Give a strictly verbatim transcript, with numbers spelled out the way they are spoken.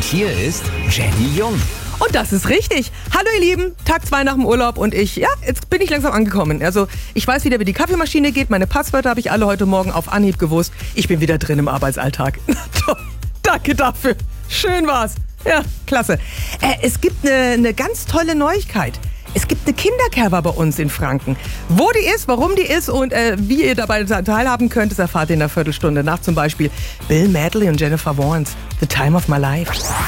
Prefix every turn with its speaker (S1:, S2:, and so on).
S1: hier ist Jenny Jung.
S2: Und das ist richtig. Hallo ihr Lieben, Tag zwei nach dem Urlaub und ich, ja, jetzt bin ich langsam angekommen. Also ich weiß wieder, wie die Kaffeemaschine geht. Meine Passwörter habe ich alle heute Morgen auf Anhieb gewusst. Ich bin wieder drin im Arbeitsalltag. Danke dafür. Schön war's. Ja, klasse. Äh, es gibt eine, eine ganz tolle Neuigkeit. Es gibt eine Kinderkerber bei uns in Franken. Wo die ist, warum die ist und äh, wie ihr dabei teilhaben könnt, das erfahrt ihr in einer Viertelstunde nach zum Beispiel Bill Medley und Jennifer Warnes. The Time of My Life.